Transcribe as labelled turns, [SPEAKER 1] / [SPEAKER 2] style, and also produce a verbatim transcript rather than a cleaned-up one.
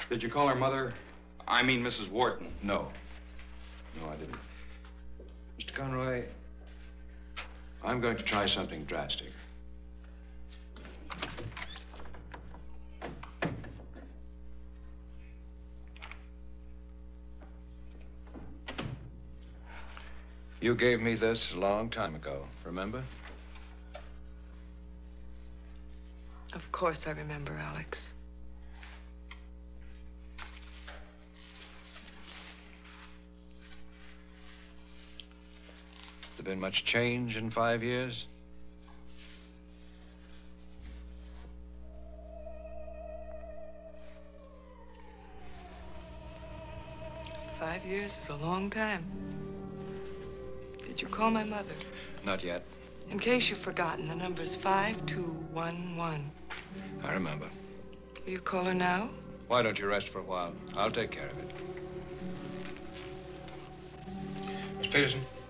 [SPEAKER 1] Did you call her mother? I mean Missus Wharton.
[SPEAKER 2] No.
[SPEAKER 1] No, I didn't.
[SPEAKER 2] Mister Conroy, I'm going to try something drastic. You gave me this a long time ago, remember?
[SPEAKER 3] Of course I remember, Alex.
[SPEAKER 2] There been much change in five years?
[SPEAKER 3] Five years is a long time. Did you call my mother?
[SPEAKER 2] Not yet.
[SPEAKER 3] In case you've forgotten, the number's five two one one.
[SPEAKER 2] I remember.
[SPEAKER 3] Will you call her now?
[SPEAKER 2] Why don't you rest for a while? I'll take care of it. Miss Peterson?